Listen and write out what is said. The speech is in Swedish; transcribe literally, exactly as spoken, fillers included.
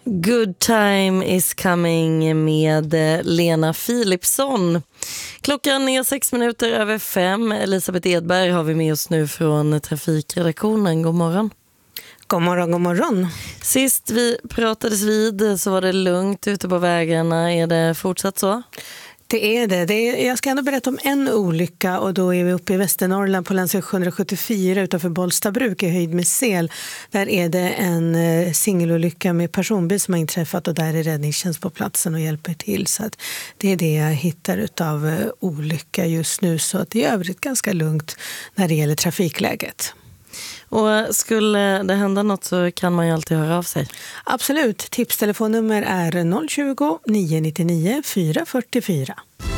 Good time is coming med Lena Philipsson. Klockan är sex minuter över fem. Elisabeth Edberg har vi med oss nu från trafikredaktionen. God morgon. God morgon, god morgon. Sist vi pratades vid så var det lugnt ute på vägarna. Är det fortsatt så? Det är det. det är, jag ska ändå berätta om en olycka och då är vi uppe i Västernorrland på länsväg sjuhundrasjuttiofyra utanför Bollstabruk i höjd med Sel. Där är det en eh, singelolycka med personbil som har inträffat och där är räddningstjänst på platsen och hjälper till. Så att det är det jag hittar utav eh, olycka just nu, så att det är övrigt ganska lugnt när det gäller trafikläget. Och skulle det hända något så kan man ju alltid höra av sig. Absolut. Tipstelefonnummer är noll tjugo, nio nio nio, fyra fyra fyra.